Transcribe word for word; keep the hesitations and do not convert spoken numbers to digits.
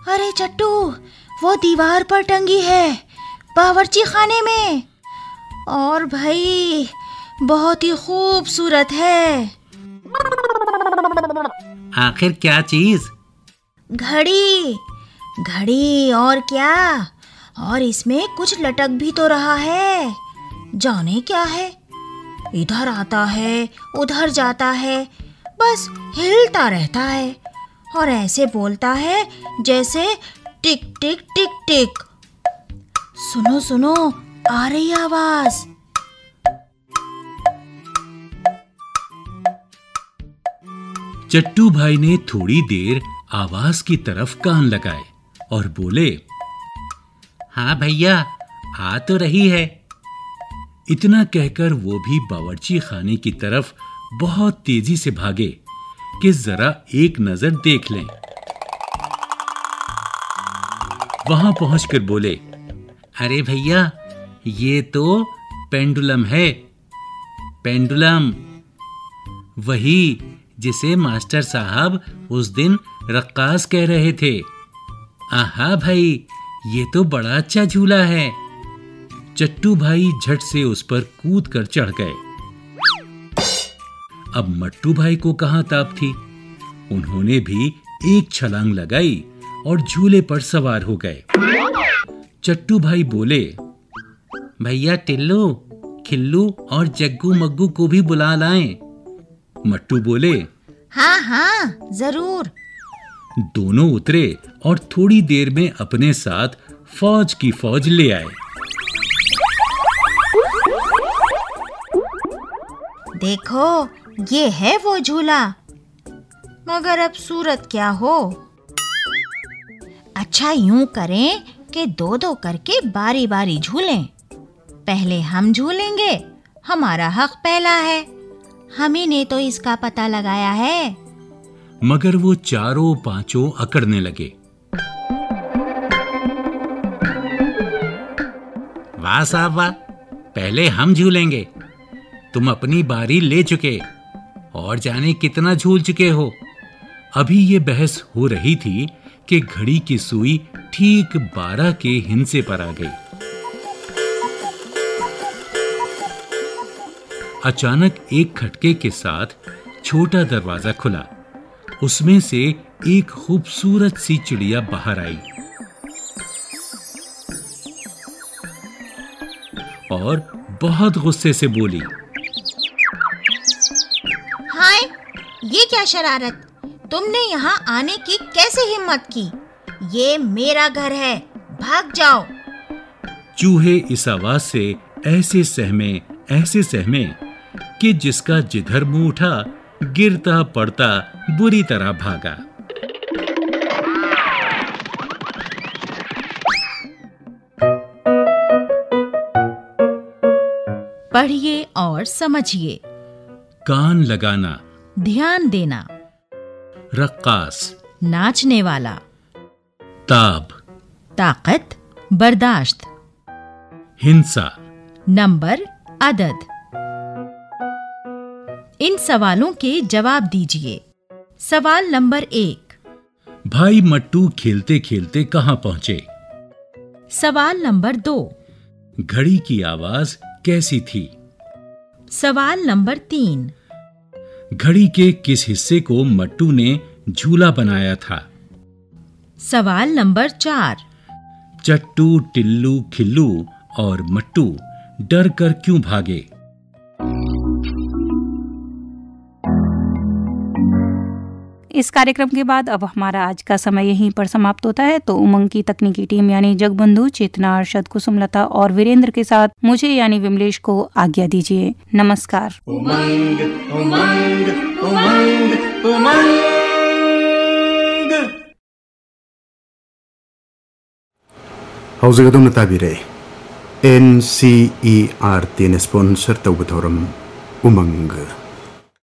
अरे चट्टू, वो दीवार पर टंगी है, बावर्ची खाने में। और भाई बहुत ही खूबसूरत है। आखिर क्या चीज? घड़ी। घड़ी और क्या, और इसमें कुछ लटक भी तो रहा है। जाने क्या है, इधर आता है उधर जाता है, बस हिलता रहता है और ऐसे बोलता है जैसे टिक टिक टिक टिक। सुनो सुनो, आ रही आवाज। चट्टू भाई ने थोड़ी देर आवाज की तरफ कान लगाए और बोले, हाँ भैया, आ तो रही है। इतना कहकर वो भी बावर्ची खाने की तरफ बहुत तेजी से भागे कि जरा एक नजर देख लें। वहां पहुंचकर बोले, अरे भैया, ये तो पेंडुलम है। पेंडुलम, वही जिसे मास्टर साहब उस दिन रक्कास कह रहे थे। आहा भाई, ये तो बड़ा अच्छा झूला है। चट्टू भाई झट से उस पर कूद कर चढ़ गए। अब मट्टू भाई को कहां ताप थी। उन्होंने भी एक छलांग लगाई और झूले पर सवार हो गए। चट्टू भाई बोले, भैया टिल्लू, खिल्लू और जग्गू मग्गू को भी बुला लाएं। मट्टू बोले, हाँ हाँ जरूर। दोनों उतरे और थोड़ी देर में अपने साथ फौज की फौज ले आए। देखो, ये है वो झूला, मगर अब सूरत क्या हो। अच्छा यूं करें कि दो दो करके बारी बारी झूलें। पहले हम झूलेंगे, हमारा हक पहला है, हम ही ने तो इसका पता लगाया है। मगर वो चारों पांचों अकड़ने लगे। वाह साहब वाह, पहले हम झूलेंगे। तुम अपनी बारी ले चुके और जाने कितना झूल चुके हो। अभी ये बहस हो रही थी कि घड़ी की सुई ठीक बारह के हिंसे पर आ गई। अचानक एक खटके के साथ छोटा दरवाजा खुला। उसमें से एक खूबसूरत सी चिड़िया बाहर आई और बहुत गुस्से से बोली, हाय, ये क्या शरारत, तुमने यहाँ आने की कैसे हिम्मत की? ये मेरा घर है, भाग जाओ। चूहे इस आवाज से ऐसे सहमे ऐसे सहमे कि जिसका जिधर मुंह उठा गिरता पड़ता बुरी तरह भागा। पढ़िए और समझिए। कान लगाना, ध्यान देना। रक्कास, नाचने वाला। ताब, ताकत, बर्दाश्त। हिंसा, नंबर, अदद। इन सवालों के जवाब दीजिए। सवाल नंबर एक, भाई मट्टू खेलते खेलते कहां पहुंचे? सवाल नंबर दो, घड़ी की आवाज कैसी थी? सवाल नंबर तीन, घड़ी के किस हिस्से को मट्टू ने झूला बनाया था? सवाल नंबर चार, चट्टू, टिल्लू, खिल्लू और मट्टू डर कर क्यों भागे? इस कार्यक्रम के बाद अब हमारा आज का समय यहीं पर समाप्त होता है। तो उमंग की तकनीकी टीम यानी जगबंधु, चेतना, अर्शद, कुसुमलता और वीरेंद्र के साथ मुझे यानी विमलेश को आज्ञा दीजिए। नमस्कार। उमंग, उमंग, उमंग, उमंग। Hausagadom na tabire N C E R T na sponsor tawbathauram Umang